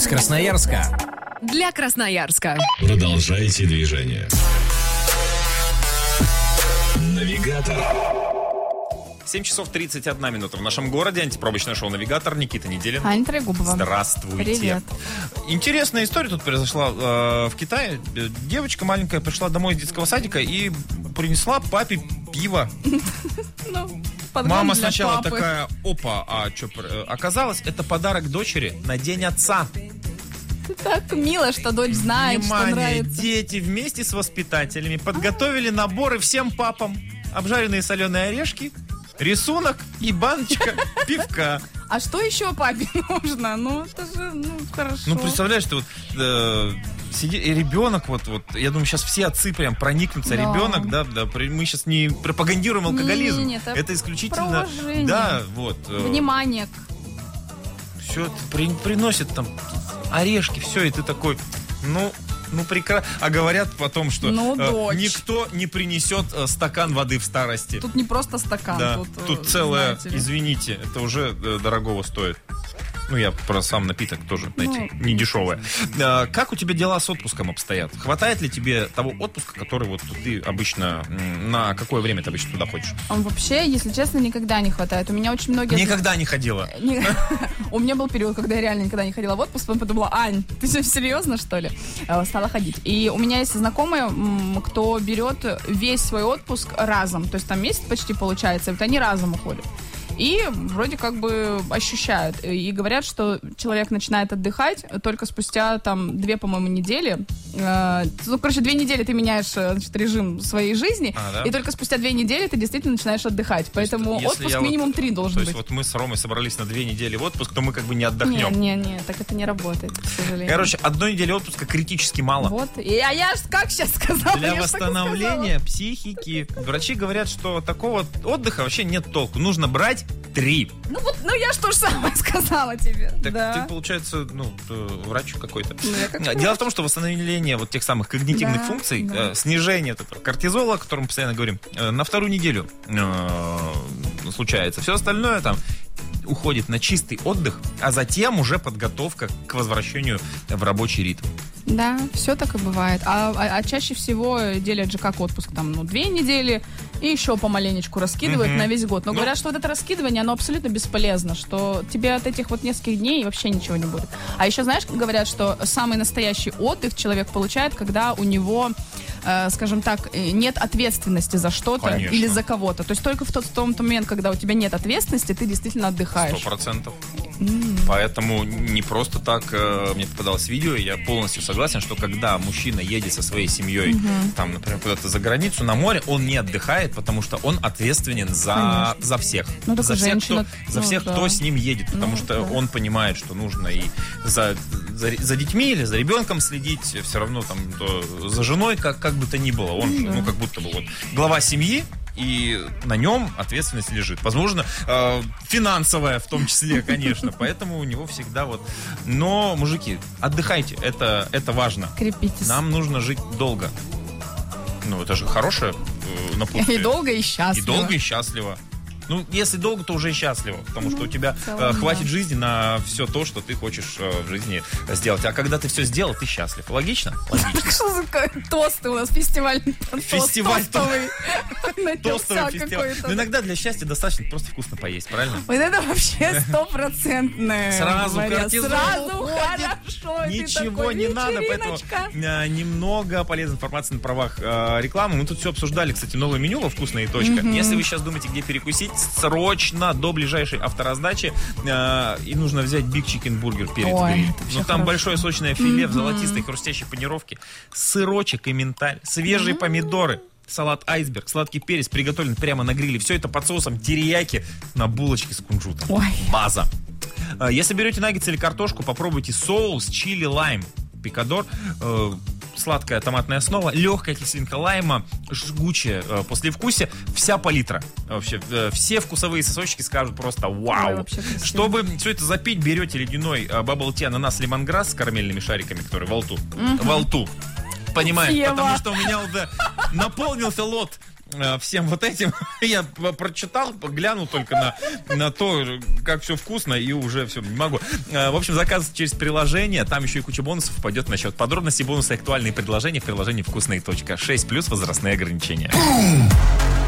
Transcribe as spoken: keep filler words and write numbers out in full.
Красноярска. Для Красноярска. Продолжайте движение. Навигатор. семь часов тридцать одна минута в нашем городе. Антипробочное шоу «Навигатор». Никита Неделин. Аня Трегубова. Здравствуйте. Привет. Интересная история тут произошла э, в Китае. Девочка маленькая пришла домой из детского садика и принесла папе пиво. Мама сначала такая: опа, а что? Оказалось, это подарок дочери на день отца. Так мило, что дочь знает, Внимание, что нравится. дети вместе с воспитателями подготовили наборы всем папам. Обжаренные соленые орешки, рисунок и баночка пивка. А что еще папе нужно? Ну, это же, ну, хорошо. Ну, представляешь, ты вот э, сиди, и ребенок, вот, вот, я думаю, сейчас все отцы прям проникнутся. Да. Ребенок, да, да, мы сейчас не пропагандируем алкоголизм. Не, не, не, это это исключительно. про уважение. Да, вот. Э, Внимание. Все это при, приносит там орешки, все, и ты такой, ну. Ну, прекрасно. А говорят потом, что ну, э, никто не принесет э, стакан воды в старости. Тут не просто стакан. Да, тут, тут э, целое, знаете ли. извините, это уже э, дорогого стоит. Ну, я про сам напиток тоже, знаете, ну, не дешевое. А, как у тебя дела с отпуском обстоят? Хватает ли тебе того отпуска, который вот ты обычно, на какое время ты обычно туда ходишь? Он вообще, если честно, никогда не хватает. У меня очень многие... Никогда не ходила. У меня был период, когда я реально никогда не ходила в отпуск, потом подумала: Ань, ты все серьезно, что ли? Стала ходить. И у меня есть знакомые, кто берет весь свой отпуск разом. То есть там месяц почти получается, и вот они разом уходят. И вроде как бы ощущают. И говорят, что человек начинает отдыхать только спустя там две, по-моему, недели. Э, ну, короче, две недели ты меняешь, значит, режим своей жизни, а, да? И только спустя две недели ты действительно начинаешь отдыхать. То Поэтому отпуск минимум вот, три должен то быть. То есть вот мы с Ромой собрались на две недели в отпуск, то мы как бы не отдохнем. Не, не, не, так это не работает, к сожалению. Короче, одной недели отпуска критически мало. Вот. И, а я ж как сейчас сказала? Для я восстановления психики. Врачи говорят, что такого отдыха вообще нет толку. Нужно брать три. Ну вот, ну я что ж самое сказала тебе. Так да. ты, получается, ну, врач какой-то. Ну, Дело в том, что восстановление вот тех самых когнитивных да, функций, да. Э, снижение вот этого кортизола, о котором мы постоянно говорим, э, на вторую неделю э, случается. Все остальное там уходит на чистый отдых, а затем уже подготовка к возвращению в рабочий ритм. Да, все так и бывает. А, а, а чаще всего делят же как отпуск, там, ну, две недели, и еще помаленечку раскидывают mm-hmm. на весь год. Но ну, говорят, что вот это раскидывание, оно абсолютно бесполезно, что тебе от этих вот нескольких дней вообще ничего не будет. А еще, знаешь, говорят, что самый настоящий отдых человек получает, когда у него, э, скажем так, нет ответственности за что-то. Конечно. Или за кого-то. То есть только в тот, в тот момент, когда у тебя нет ответственности, ты действительно отдыхаешь. Сто процентов. Mm. Поэтому не просто так э, мне попадалось видео, я полностью согласен, что когда мужчина едет со своей семьей, mm-hmm. там, например, куда-то за границу, на море, он не отдыхает, потому что он ответственен за, за всех. Ну, за всех, женщина, кто, за всех, ну, кто да. с ним едет, потому ну, что да. он понимает, что нужно и за, за, за детьми или за ребенком следить, все равно там то, за женой, как, как бы то ни было. Он mm-hmm. же, ну, как будто бы вот глава семьи, и на нем ответственность лежит. Возможно, э, финансовая в том числе, конечно. Поэтому у него всегда вот... Но, мужики, отдыхайте. Это, это важно. Крепитесь. Нам нужно жить долго. Ну, это же хорошее э, напутствие. И долго, и счастливо. И долго, и счастливо. Ну, если долго, то уже и счастливо, потому ну, что у тебя целом, э, хватит да. жизни на все то, что ты хочешь э, в жизни сделать. А когда ты все сделал, ты счастлив. Логично? Логично. Что за тосты у нас? Фестиваль. Фестиваль тостовый. Тостовый фестиваль. Но иногда для счастья достаточно просто вкусно поесть, правильно? Вот это вообще стопроцентное. Сразу кортизол Сразу хорошо. Ничего не надо, поэтому немного полезной информации на правах рекламы. Мы тут все обсуждали, кстати, новое меню во «Вкусная точка». Если вы сейчас думаете, где перекусить, срочно до ближайшей автораздачи э, и нужно взять Big Chicken Burger перед гриль. Ну там хорошо. Большое сочное филе mm-hmm. в золотистой хрустящей панировке, сырочек и минталь, свежие mm-hmm. помидоры, салат айсберг, сладкий перец, приготовлен прямо на гриле. Все это под соусом терияки на булочке с кунжутом. Ой. База. Если берете наггетсы или картошку, попробуйте соус чили-лайм. Пикадор, э, сладкая томатная основа, легкая кислинка лайма, жгучее э, послевкусие, вся палитра. Вообще, э, все вкусовые сосочки скажут просто вау. Ой, чтобы все это запить, берете ледяной э, бабл-ти ананас лемонграсс с карамельными шариками, который во лту. Угу. Во лту. Понимаешь, Ева. Потому что у меня уже наполнился лот э, всем вот этим, я прочитал, глянул только на, на то, как все вкусно, и уже все, не могу. Э, в общем, заказ через приложение, там еще и куча бонусов пойдет на счет. Подробности, бонусы, актуальные предложения в приложении вкусные точка шесть плюс возрастные ограничения.